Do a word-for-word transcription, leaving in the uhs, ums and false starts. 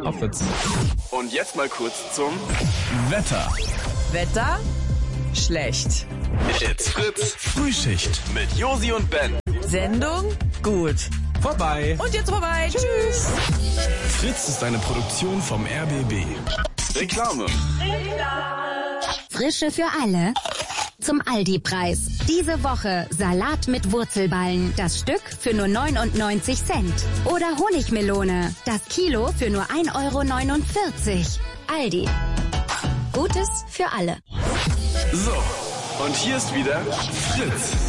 Aufwitzen. Und jetzt mal kurz zum Wetter. Wetter? Schlecht. It's Fritz. Frühschicht. Mit Josi und Ben. Sendung? Gut. Vorbei. Und jetzt vorbei. Tschüss. Fritz ist eine Produktion vom R B B. Reklame. Frische für alle. Zum Aldi-Preis. Diese Woche Salat mit Wurzelballen. Das Stück für nur neunundneunzig Cent. Oder Honigmelone. Das Kilo für nur ein Euro neunundvierzig. Aldi. Gutes für alle. So, und hier ist wieder Fritz.